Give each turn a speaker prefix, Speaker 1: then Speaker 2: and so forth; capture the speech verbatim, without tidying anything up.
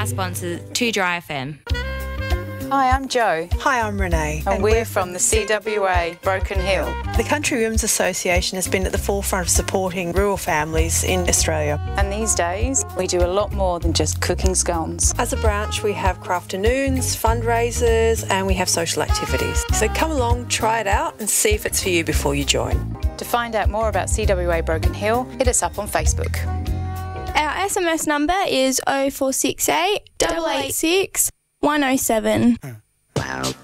Speaker 1: our sponsor, two Dry F M.
Speaker 2: Hi, I'm Jo.
Speaker 3: Hi, I'm Renee.
Speaker 2: And, and we're, we're from the C W A Broken Hill.
Speaker 3: The Country Women's Association has been at the forefront of supporting rural families in Australia.
Speaker 2: And these days, we do a lot more than just cooking scones.
Speaker 3: As a branch, we have crafternoons, fundraisers, and we have social activities. So come along, try it out, and see if it's for you before you join.
Speaker 2: To find out more about C W A Broken Hill, hit us up on Facebook.
Speaker 4: Our S M S number is oh four six eight, eight eight six, one oh seven.
Speaker 5: Wow.